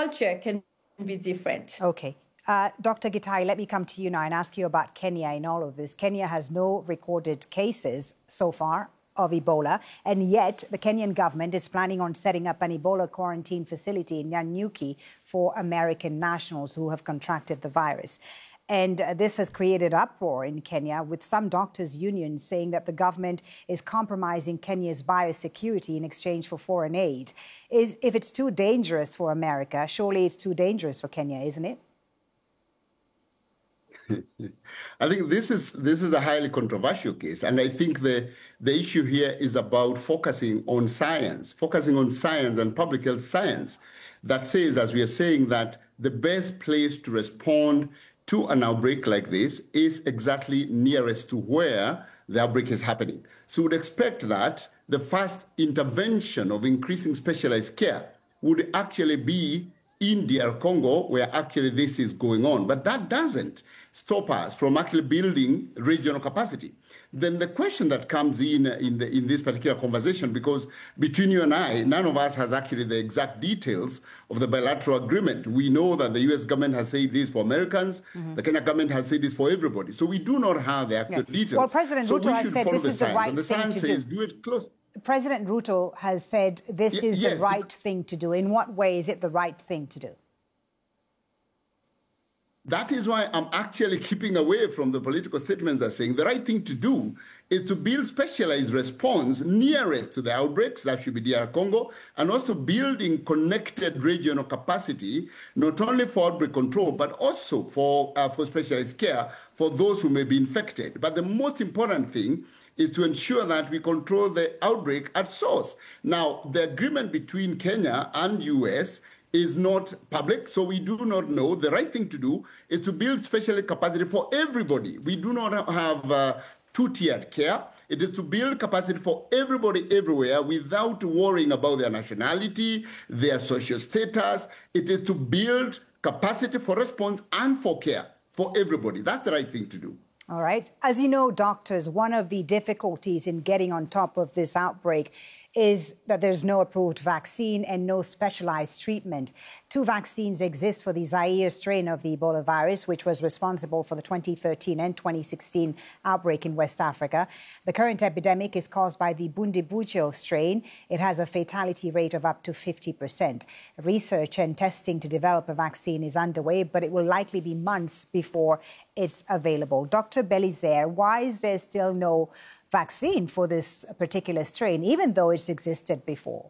culture can be different. Okay. Dr. Gitari, let me come to you now and ask you about Kenya in all of this. Kenya has no recorded cases so far of Ebola, and yet the Kenyan government is planning on setting up an Ebola quarantine facility in Nanyuki for American nationals who have contracted the virus. And this has created uproar in Kenya, with some doctors' unions saying that the government is compromising Kenya's biosecurity in exchange for foreign aid. If it's too dangerous for America, surely it's too dangerous for Kenya, isn't it? I think this is a highly controversial case, and I think the issue here is about focusing on science and public health science that says, as we are saying, that the best place to respond to an outbreak like this is exactly nearest to where the outbreak is happening. So we would expect that the first intervention of increasing specialized care would actually be in DR Congo, where actually this is going on. But that doesn't stop us from actually building regional capacity. Then the question that comes in this particular conversation, because between you and I, none of us has actually the exact details of the bilateral agreement. We know that the US government has said this for Americans, the Kenya government has said this for everybody. So we do not have the actual details. Well, President Ruto has said this is the right thing to do. And the science says do it close. President Ruto has said this is the right thing to do. In what way is it the right thing to do? That is why I'm actually keeping away from the political statements that are saying the right thing to do is to build specialized response nearest to the outbreaks, that should be DR Congo, and also building connected regional capacity, not only for outbreak control, but also for specialized care for those who may be infected. But the most important thing is to ensure that we control the outbreak at source. Now, the agreement between Kenya and US is not public, so we do not know. The right thing to do is to build special capacity for everybody. We do not have two-tiered care. It is to build capacity for everybody everywhere without worrying about their nationality, their social status. It is to build capacity for response and for care for everybody. That's the right thing to do. All right. As you know, doctors, one of the difficulties in getting on top of this outbreak is that there's no approved vaccine and no specialized treatment. 2 vaccines exist for the Zaire strain of the Ebola virus, which was responsible for the 2013 and 2016 outbreak in West Africa. The current epidemic is caused by the Bundibugyo strain. It has a fatality rate of up to 50%. Research and testing to develop a vaccine is underway, but it will likely be months before it's available. Dr. Belizaire, why is there still no vaccine for this particular strain, even though it's existed before?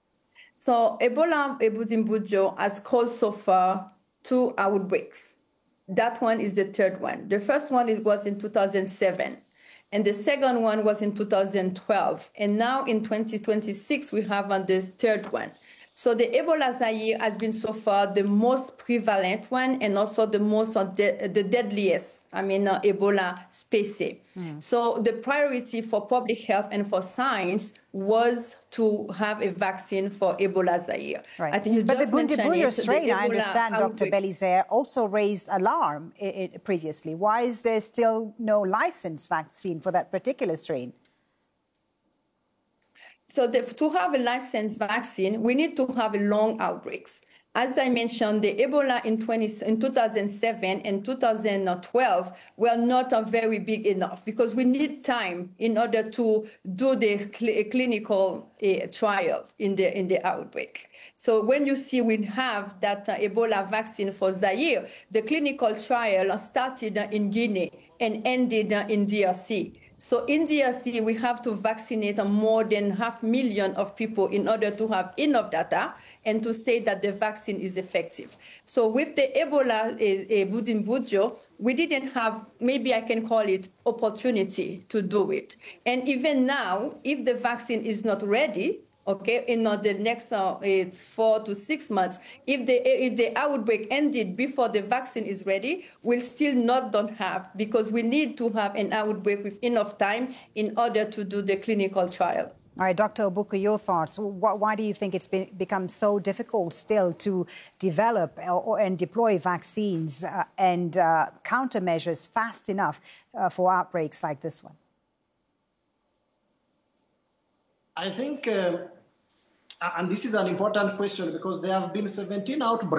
So Ebola Bundibugyo has caused so far 2 outbreaks. That one is the 3rd one. The first one was in 2007, and the second one was in 2012. And now in 2026, we have the 3rd one. So the Ebola Zaire has been so far the most prevalent one and also the most the deadliest, Ebola species. So the priority for public health and for science was to have a vaccine for Ebola Zaire. Right. I think you but just the Bundibugyo strain, I understand, outbreak. Dr. Belizaire, also raised alarm previously. Why is there still no licensed vaccine for that particular strain? So to have a licensed vaccine, we need to have long outbreaks. As I mentioned, the Ebola in 2007 and 2012 were not very big enough because we need time in order to do the clinical trial in the outbreak. So when you see we have that Ebola vaccine for Zaire, the clinical trial started in Guinea and ended in DRC. So in DRC, we have to vaccinate more than 500,000 of people in order to have enough data and to say that the vaccine is effective. So with the Ebola Bundibugyo, we didn't have, maybe I can call it, opportunity to do it. And even now, if the vaccine is not ready, okay, in the next 4 to 6 months, if the outbreak ended before the vaccine is ready, we'll still don't have, because we need to have an outbreak with enough time in order to do the clinical trial. All right, Dr. Obuku, your thoughts. Why do you think it's become so difficult still to develop and deploy vaccines and countermeasures fast enough for outbreaks like this one? I think, and this is an important question, because there have been 17 outbreaks